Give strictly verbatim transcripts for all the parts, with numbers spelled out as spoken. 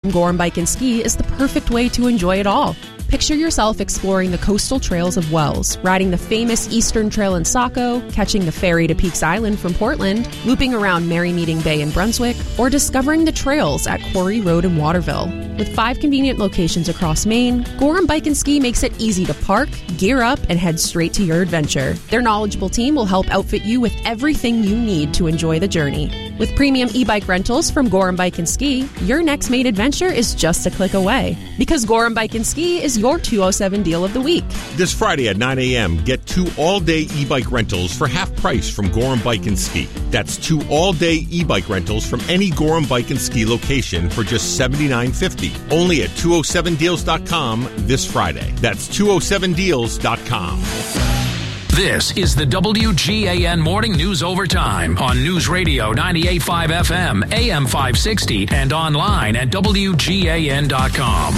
from Gorham Bike and Ski is the perfect way to enjoy it all. Picture yourself exploring the coastal trails of Wells, riding the famous Eastern Trail in Saco, catching the ferry to Peaks Island from Portland, looping around Merry Meeting Bay in Brunswick, or discovering the trails at Quarry Road in Waterville. With five convenient locations across Maine, Gorham Bike and Ski makes it easy to park, gear up, and head straight to your adventure. Their knowledgeable team will help outfit you with everything you need to enjoy the journey. With premium e-bike rentals from Gorham Bike and Ski, your next Maine adventure is just a click away. Because Gorham Bike and Ski is your two oh seven deal of the week. This Friday at nine a.m., get two all-day e-bike rentals for half price from Gorham Bike and Ski. That's two all-day e-bike rentals from any Gorham Bike and Ski location for just seventy-nine fifty. Only at two oh seven deals dot com this Friday. That's two oh seven deals dot com. This is the W G A N Morning News Overtime on News Radio ninety-eight point five F M, A M five sixty, and online at W G A N dot com.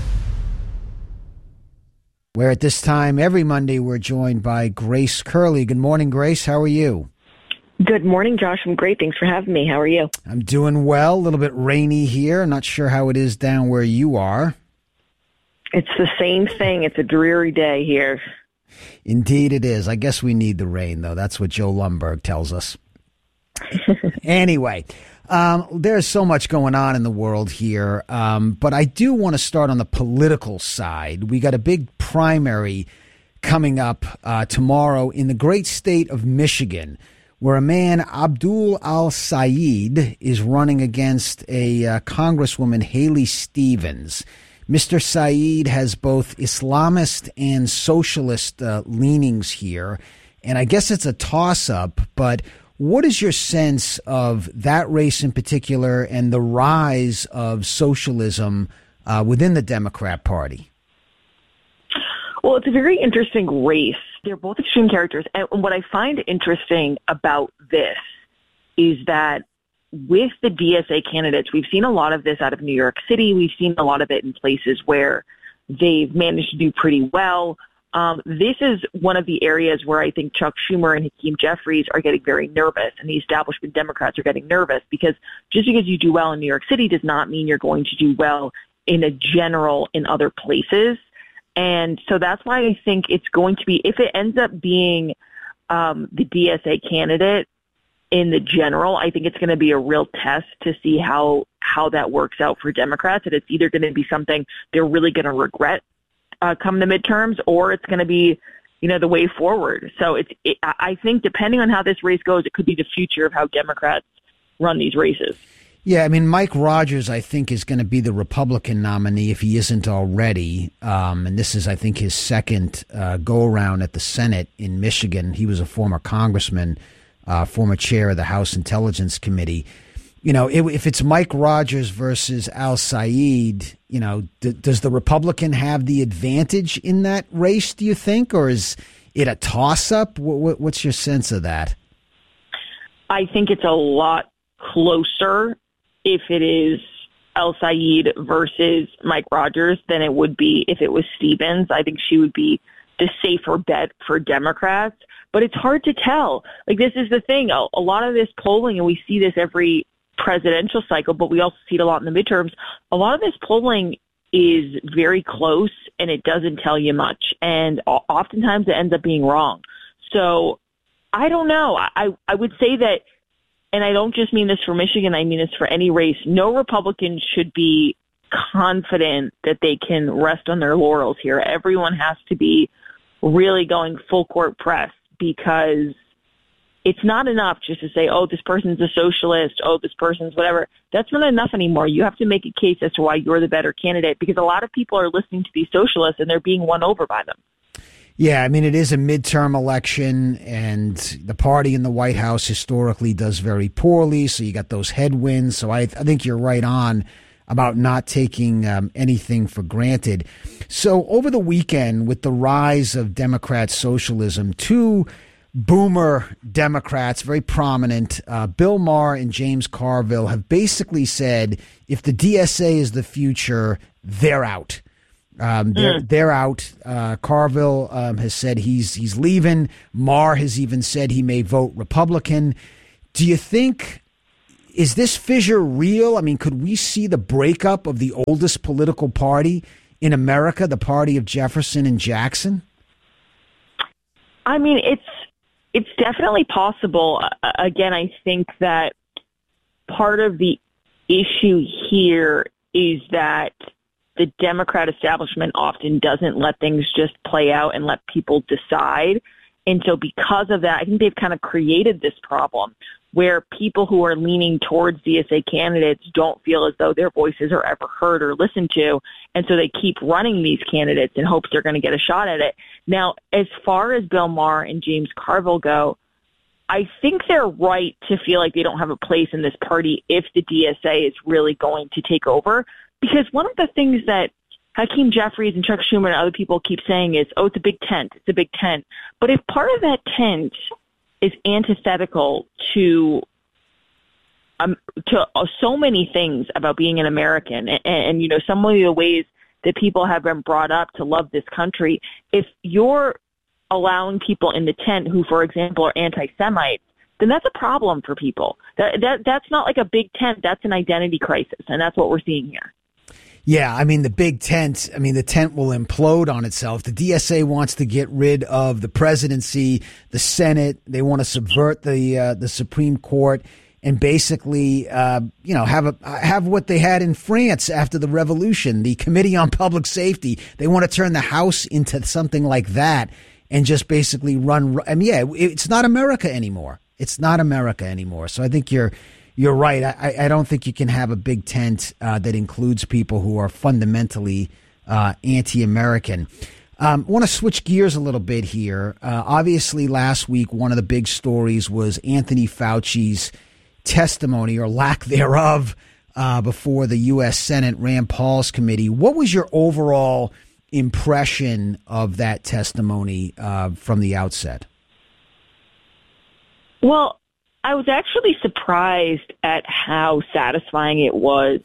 Where at this time every Monday we're joined by Grace Curley. Good morning, Grace. How are you? Good morning, Josh. I'm great. Thanks for having me. How are you? I'm doing well. A little bit rainy here. Not sure how it is down where you are. It's the same thing. It's a dreary day here. Indeed it is. I guess we need the rain, though. That's what Joe Lundberg tells us. Anyway, um, there's so much going on in the world here, um, but I do want to start on the political side. We got a big primary coming up uh, tomorrow in the great state of Michigan, where a man, Abdul Al-Sayed, is running against a uh, Congresswoman, Haley Stevens. Mister Saeed has both Islamist and socialist uh, leanings here, and I guess it's a toss-up, but what is your sense of that race in particular and the rise of socialism uh, within the Democrat Party? Well, it's a very interesting race. They're both extreme characters, and what I find interesting about this is that with the D S A candidates, we've seen a lot of this out of New York City. We've seen a lot of it in places where they've managed to do pretty well. Um, this is one of the areas where I think Chuck Schumer and Hakeem Jeffries are getting very nervous, and the establishment Democrats are getting nervous because just because you do well in New York City does not mean you're going to do well in a general in other places. And so that's why I think it's going to be, if it ends up being um, the D S A candidate, in the general, I think it's going to be a real test to see how how that works out for Democrats. And it's either going to be something they're really going to regret uh, come the midterms, or it's going to be, you know, the way forward. So it's it, I think depending on how this race goes, it could be the future of how Democrats run these races. Yeah, I mean, Mike Rogers, I think, is going to be the Republican nominee if he isn't already. Um, and this is, I think, his second uh, go-around at the Senate in Michigan. He was a former congressman. Uh, former chair of the House Intelligence Committee. You know, if, if it's Mike Rogers versus Al-Sayed, you know, d- does the Republican have the advantage in that race, do you think? Or is it a toss-up? W- w- what's your sense of that? I think it's a lot closer if it is Al-Sayed versus Mike Rogers than it would be if it was Stevens. I think she would be the safer bet for Democrats. But it's hard to tell. Like, this is the thing. A, a lot of this polling, and we see this every presidential cycle, but we also see it a lot in the midterms. A lot of this polling is very close, and it doesn't tell you much. And oftentimes it ends up being wrong. So I don't know. I, I would say that, and I don't just mean this for Michigan, I mean this for any race, no Republican should be confident that they can rest on their laurels here. Everyone has to be really going full court press, because it's not enough just to say, oh, this person's a socialist, oh, this person's whatever. That's not enough anymore. You have to make a case as to why you're the better candidate, because a lot of people are listening to these socialists and they're being won over by them. Yeah, I mean, it is a midterm election, and the party in the White House historically does very poorly, so you got those headwinds. So I, I think you're right on about not taking um, anything for granted. So over the weekend, with the rise of Democrat socialism, two boomer Democrats, very prominent, uh, Bill Maher and James Carville, have basically said if the D S A is the future, they're out. Um, they're, mm. they're out. Uh, Carville um, has said he's he's leaving. Maher has even said he may vote Republican. Do you think is this fissure real? I mean, could we see the breakup of the oldest political party in America, the party of Jefferson and Jackson? I mean, it's it's definitely possible. Uh, again, I think that part of the issue here is that the Democrat establishment often doesn't let things just play out and let people decide. And so because of that, I think they've kind of created this problem where people who are leaning towards D S A candidates don't feel as though their voices are ever heard or listened to. And so they keep running these candidates in hopes they're going to get a shot at it. Now, as far as Bill Maher and James Carville go, I think they're right to feel like they don't have a place in this party if the D S A is really going to take over. Because one of the things that Hakeem Jeffries and Chuck Schumer and other people keep saying is, oh, it's a big tent. It's a big tent. But if part of that tent is antithetical to um, to uh, so many things about being an American, and, and, you know, some of the ways that people have been brought up to love this country, if you're allowing people in the tent who, for example, are anti-Semites, then that's a problem for people. That, that That's not like a big tent. That's an identity crisis, and that's what we're seeing here. Yeah, I mean, the big tent, I mean, the tent will implode on itself. The D S A wants to get rid of the presidency, the Senate. They want to subvert the uh, the Supreme Court and basically, uh, you know, have a have what they had in France after the revolution, the Committee on Public Safety. They want to turn the House into something like that and just basically run. I mean, yeah, it's not America anymore. It's not America anymore. So I think you're You're right. I, I don't think you can have a big tent uh, that includes people who are fundamentally uh, anti-American. Um, I want to switch gears a little bit here. Uh, obviously, last week, one of the big stories was Anthony Fauci's testimony or lack thereof uh, before the U S Senate Rand Paul's committee. What was your overall impression of that testimony uh, from the outset? Well, I was actually surprised at how satisfying it was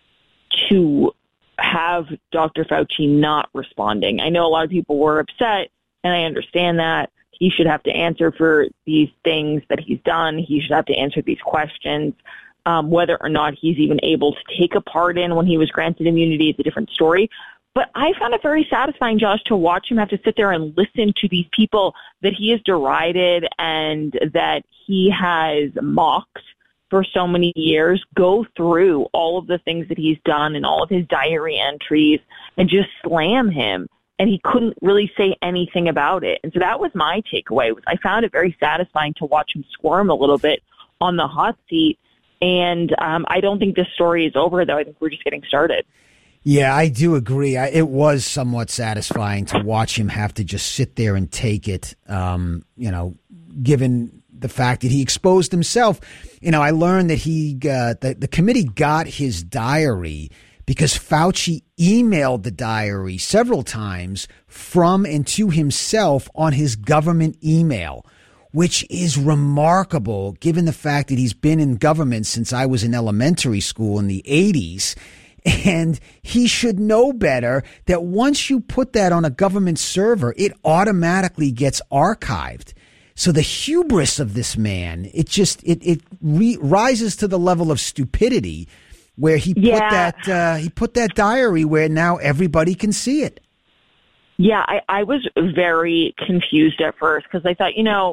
to have Doctor Fauci not responding. I know a lot of people were upset, and I understand that. He should have to answer for these things that he's done. He should have to answer these questions. Um, whether or not he's even able to take a part in when he was granted immunity is a different story. But I found it very satisfying, Josh, to watch him have to sit there and listen to these people that he has derided and that he has mocked for so many years, go through all of the things that he's done and all of his diary entries and just slam him. And he couldn't really say anything about it. And so that was my takeaway. Was I found it very satisfying to watch him squirm a little bit on the hot seat. And um, I don't think this story is over, though. I think we're just getting started. Yeah, I do agree. I, it was somewhat satisfying to watch him have to just sit there and take it, um, you know, given the fact that he exposed himself. You know, I learned that he uh, the, the committee got his diary because Fauci emailed the diary several times from and to himself on his government email, which is remarkable given the fact that he's been in government since I was in elementary school in the eighties. And he should know better that once you put that on a government server, it automatically gets archived. So the hubris of this man, it just it it re- rises to the level of stupidity, where he yeah. put that uh, he put that diary where now everybody can see it. Yeah, I, I was very confused at first because I thought, you know,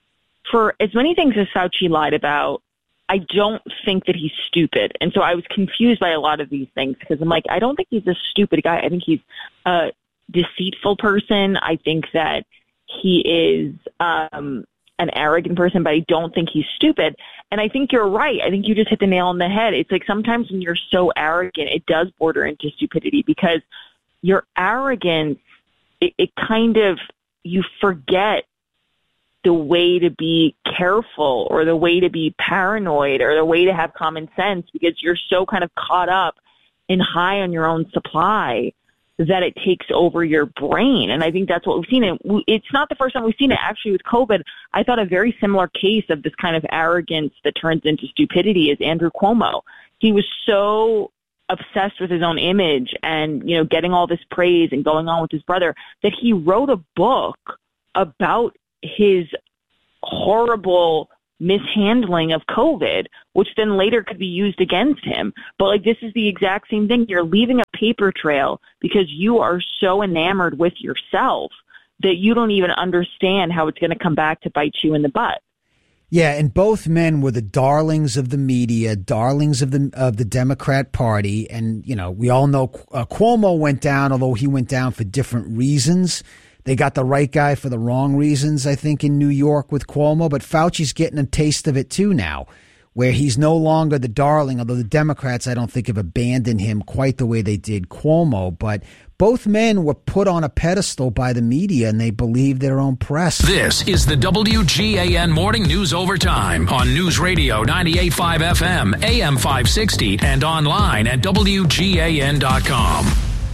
for as many things as Fauci lied about, I don't think that he's stupid. And so I was confused by a lot of these things because I'm like, I don't think he's a stupid guy. I think he's a deceitful person. I think that he is um, an arrogant person, but I don't think he's stupid. And I think you're right. I think you just hit the nail on the head. It's like sometimes when you're so arrogant, it does border into stupidity because your arrogance, it, it kind of, you forget the way to be careful or the way to be paranoid or the way to have common sense because you're so kind of caught up and high on your own supply that it takes over your brain. And I think that's what we've seen. And it's not the first time we've seen it. Actually, with COVID, I thought a very similar case of this kind of arrogance that turns into stupidity is Andrew Cuomo. He was so obsessed with his own image and, you know, getting all this praise and going on with his brother that he wrote a book about his horrible mishandling of COVID, which then later could be used against him. But like, this is the exact same thing. You're leaving a paper trail because you are so enamored with yourself that you don't even understand how it's going to come back to bite you in the butt. Yeah, and both men were the darlings of the media, darlings of the of the Democrat Party. And, you know, we all know uh, Cuomo went down, although he went down for different reasons. They got the right guy for the wrong reasons, I think, in New York with Cuomo. But Fauci's getting a taste of it, too, now, where he's no longer the darling, although the Democrats, I don't think, have abandoned him quite the way they did Cuomo. But both men were put on a pedestal by the media, and they believed their own press. This is the W G A N Morning News Overtime on News Radio ninety-eight point five F M, A M five sixty, and online at W G A N dot com.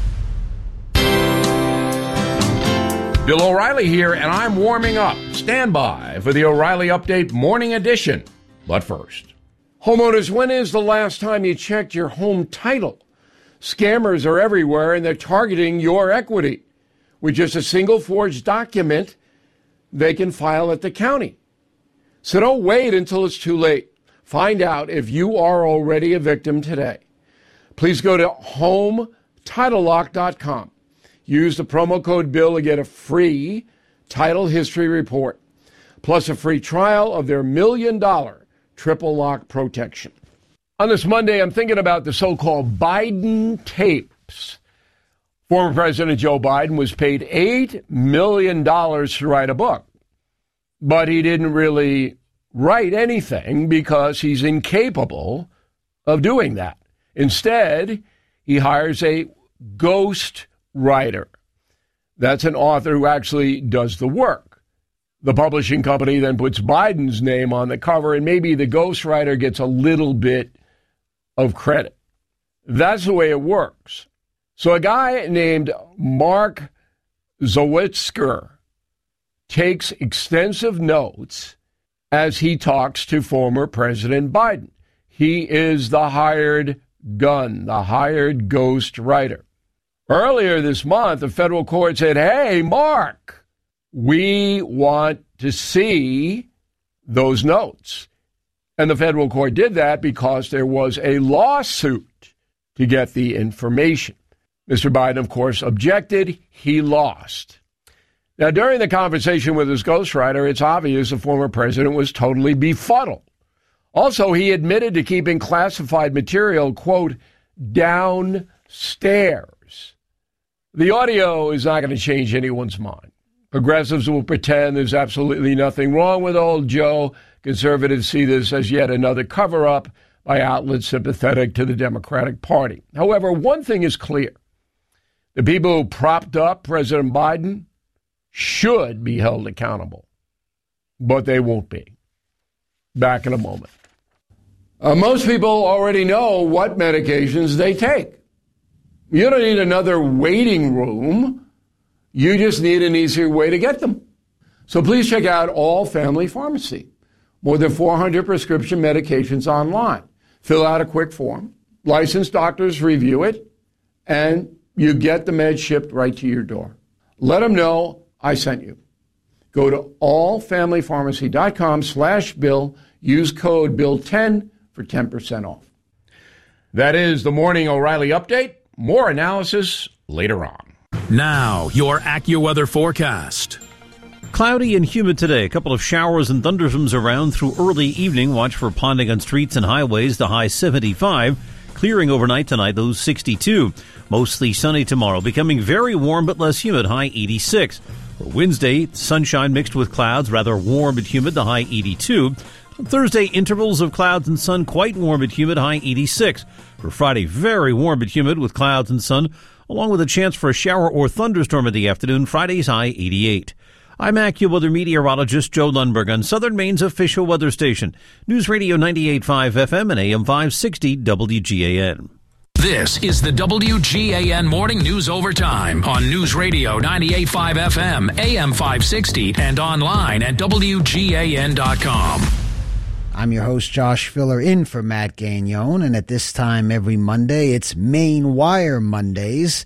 Bill O'Reilly here, and I'm warming up. Stand by for the O'Reilly Update Morning Edition. But first, homeowners, when is the last time you checked your home title? Scammers are everywhere, and they're targeting your equity. With just a single forged document, they can file at the county. So don't wait until it's too late. Find out if you are already a victim today. Please go to home title lock dot com. Use the promo code BILL to get a free title history report, plus a free trial of their million dollar triple lock protection. On this Monday, I'm thinking about the so-called Biden tapes. Former President Joe Biden was paid eight million dollars to write a book, but he didn't really write anything because he's incapable of doing that. Instead, he hires a ghost writer. That's an author who actually does the work. The publishing company then puts Biden's name on the cover, and maybe the ghostwriter gets a little bit of credit. That's the way it works. So a guy named Mark Zawitzker takes extensive notes as he talks to former President Biden. He is the hired gun, the hired ghost writer. Earlier this month, the federal court said, hey, Mark, we want to see those notes. And the federal court did that because there was a lawsuit to get the information. Mister Biden, of course, objected. He lost. Now, during the conversation with his ghostwriter, it's obvious the former president was totally befuddled. Also, he admitted to keeping classified material, quote, downstairs. The audio is not going to change anyone's mind. Progressives will pretend there's absolutely nothing wrong with old Joe. Conservatives see this as yet another cover-up by outlets sympathetic to the Democratic Party. However, one thing is clear. The people who propped up President Biden should be held accountable, but they won't be. Back in a moment. Uh, most people already know what medications they take. You don't need another waiting room. You just need an easier way to get them. So please check out All Family Pharmacy. More than four hundred prescription medications online. Fill out a quick form. Licensed doctors review it, and you get the meds shipped right to your door. Let them know I sent you. Go to allfamilypharmacy.com slash bill. Use code bill ten for ten percent off. That is the Morning O'Reilly Update. More analysis later on. Now, your AccuWeather forecast. Cloudy and humid today. A couple of showers and thunderstorms around through early evening. Watch for ponding on streets and highways. The high seventy-five. Clearing overnight tonight, low sixty-two. Mostly sunny tomorrow. Becoming very warm but less humid. High eighty-six. For Wednesday, sunshine mixed with clouds. Rather warm but humid. The high eighty-two. Thursday, intervals of clouds and sun. Quite warm but humid. High eighty-six. For Friday, very warm but humid with clouds and sun, along with a chance for a shower or thunderstorm in the afternoon. Friday's high eighty-eight. I'm AccuWeather meteorologist Joe Lundberg on Southern Maine's official weather station, News Radio ninety-eight point five F M and A M five sixty W G A N. This is the W G A N Morning News Overtime on News Radio ninety-eight point five F M, A M five sixty, and online at W G A N dot com. I'm your host, Josh Filler, in for Matt Gagnon, and at this time every Monday, it's Maine Wire Mondays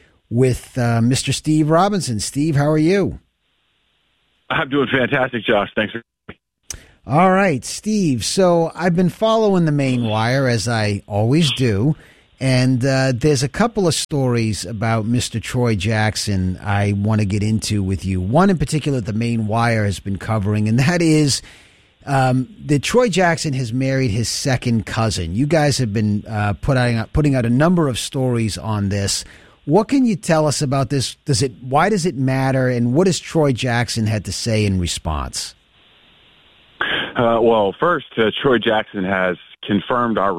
with uh, Mister Steve Robinson. Steve, how are you? I'm doing fantastic, Josh. Thanks for All right, Steve. So I've been following the main wire, as I always do, and uh, there's a couple of stories about Mister Troy Jackson I want to get into with you. One in particular the main wire has been covering, and that is um, that Troy Jackson has married his second cousin. You guys have been uh, putting out, putting out a number of stories on this. What can you tell us about this? Does it? Why does it matter, and what has Troy Jackson had to say in response? Uh, well, first, uh, Troy Jackson has confirmed our